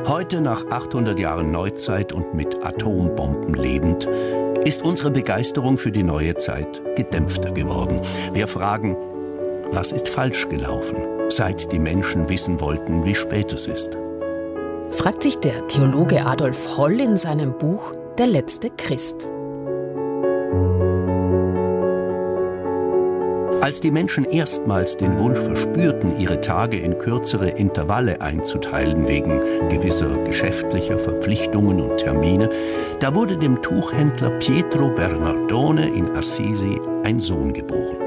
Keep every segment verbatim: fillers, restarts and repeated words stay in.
Heute, nach achthundert Jahren Neuzeit und mit Atombomben lebend, ist unsere Begeisterung für die neue Zeit gedämpfter geworden. Wir fragen, was ist falsch gelaufen, seit die Menschen wissen wollten, wie spät es ist? Fragt sich der Theologe Adolf Holl in seinem Buch Der letzte Christ. Als die Menschen erstmals den Wunsch verspürten, ihre Tage in kürzere Intervalle einzuteilen wegen gewisser geschäftlicher Verpflichtungen und Termine, da wurde dem Tuchhändler Pietro Bernardone in Assisi ein Sohn geboren.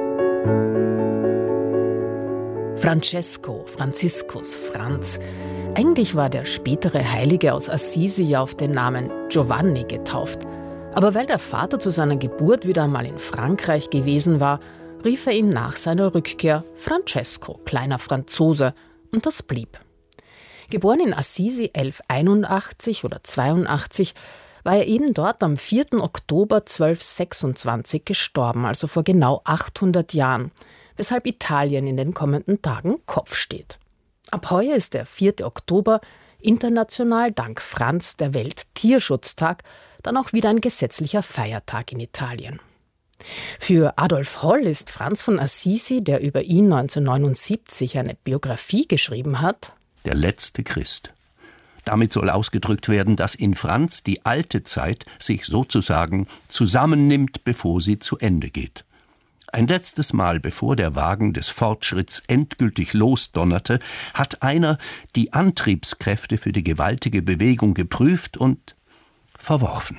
Francesco, Franziskus, Franz. Eigentlich war der spätere Heilige aus Assisi ja auf den Namen Giovanni getauft. Aber weil der Vater zu seiner Geburt wieder einmal in Frankreich gewesen war, rief er ihn nach seiner Rückkehr Francesco, kleiner Franzose, und das blieb. Geboren in Assisi elfhunderteinundachtzig oder zweiundachtzig, war er eben dort am vierten Oktober zwölfhundertsechsundzwanzig gestorben, also vor genau achthundert Jahren, weshalb Italien in den kommenden Tagen Kopf steht. Ab heuer ist der vierte Oktober international dank Franz der Welttierschutztag, dann auch wieder ein gesetzlicher Feiertag in Italien. Für Adolf Holl ist Franz von Assisi, der über ihn neunzehnhundertneunundsiebzig eine Biografie geschrieben hat, der letzte Christ. Damit soll ausgedrückt werden, dass in Franz die alte Zeit sich sozusagen zusammennimmt, bevor sie zu Ende geht. Ein letztes Mal, bevor der Wagen des Fortschritts endgültig losdonnerte, hat einer die Antriebskräfte für die gewaltige Bewegung geprüft und verworfen.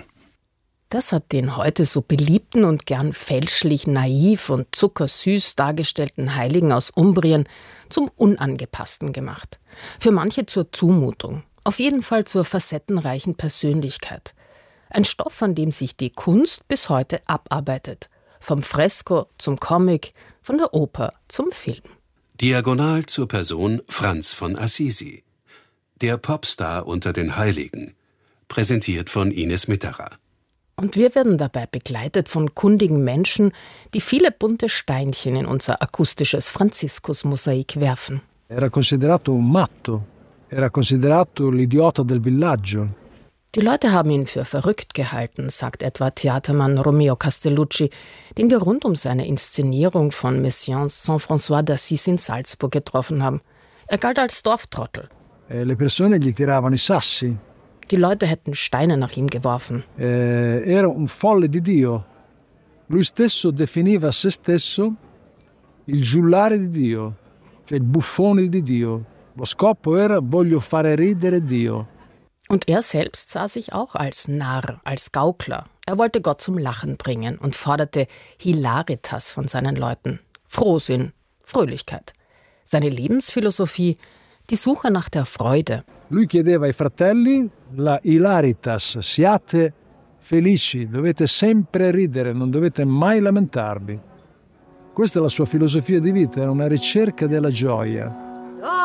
Das hat den heute so beliebten und gern fälschlich naiv und zuckersüß dargestellten Heiligen aus Umbrien zum Unangepassten gemacht. Für manche zur Zumutung, auf jeden Fall zur facettenreichen Persönlichkeit. Ein Stoff, an dem sich die Kunst bis heute abarbeitet. Vom Fresko zum Comic, von der Oper zum Film. Diagonal zur Person Franz von Assisi. Der Popstar unter den Heiligen. Präsentiert von Ines Mitterer. Und wir werden dabei begleitet von kundigen Menschen, die viele bunte Steinchen in unser akustisches Franziskus-Mosaik werfen. Era considerato un matto, era considerato l'idiota del villaggio. Die Leute haben ihn für verrückt gehalten, sagt etwa Theatermann Romeo Castellucci, den wir rund um seine Inszenierung von Messiaens Saint-François d'Assise in Salzburg getroffen haben. Er galt als Dorftrottel. E le persone gli tiravano i sassi. Die Leute hätten Steine nach ihm geworfen. Eh, era un folle di Dio. Lui stesso definiva se stesso il giullare di Dio, cioè il buffone di Dio. Lo scopo era voglio fare ridere Dio. Und er selbst sah sich auch als Narr, als Gaukler. Er wollte Gott zum Lachen bringen und forderte Hilaritas von seinen Leuten. Frohsinn, Fröhlichkeit. Seine Lebensphilosophie, die Suche nach der Freude. Lui chiedeva ai fratelli la hilaritas, siate felici, dovete sempre ridere, non dovete mai lamentarvi. Questa è la sua filosofia di vita, è una ricerca della gioia.